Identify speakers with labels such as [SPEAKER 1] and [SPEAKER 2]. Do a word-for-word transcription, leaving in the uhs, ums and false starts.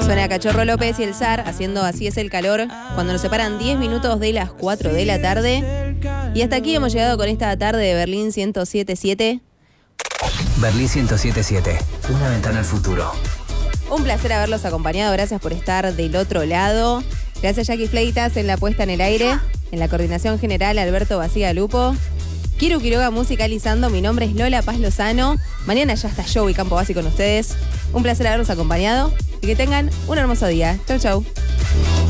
[SPEAKER 1] Suena Cachorro López y el zar haciendo Así es el calor cuando nos separan diez minutos de las cuatro de la tarde. Y hasta aquí hemos llegado con esta tarde de Berlín ciento siete punto siete.
[SPEAKER 2] Berlín ciento siete punto siete, una ventana al futuro.
[SPEAKER 1] Un placer haberlos acompañado, gracias por estar del otro lado. Gracias Jackie Fleitas en la puesta en el aire, en la coordinación general Alberto Bacía Lupo. Kiru Quiroga musicalizando, mi nombre es Lola Paz Lozano. Mañana ya está Joey Campo Básico con ustedes. Un placer haberlos acompañado y que tengan un hermoso día. Chau, chau.